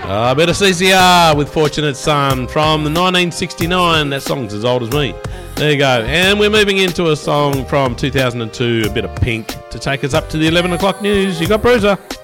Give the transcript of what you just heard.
A bit of CCR with Fortunate Son from the 1969. That song's as old as me. There you go. And we're moving into a song from 2002, a bit of Pink, to take us up to the 11 o'clock news. You got Bruiser.